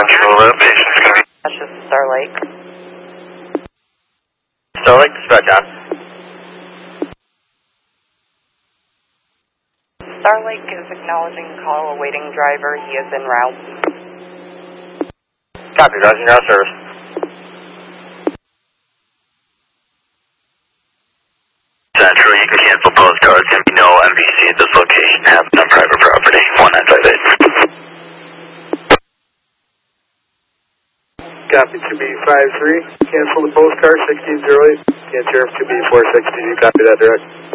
Central location is going to be... That's just Star Lake. Star Lake, dispatch on. Star Lake is acknowledging call, awaiting driver. He is en route. Copy, Roger, now service. Central, you can cancel postcards. Going to be no MVC at this location. Happened on private property. 1958. Copy 2B53. Cancel the postcard 1608. Can sheriff 2B462. Copy that direct.